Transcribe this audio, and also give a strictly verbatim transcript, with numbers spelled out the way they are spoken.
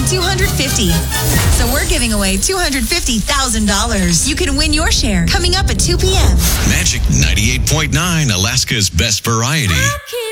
two hundred fifty thousand dollars. So we're giving away two hundred fifty thousand dollars. You can win your share coming up at two p.m. Magic ninety-eight point nine, Alaska's best variety.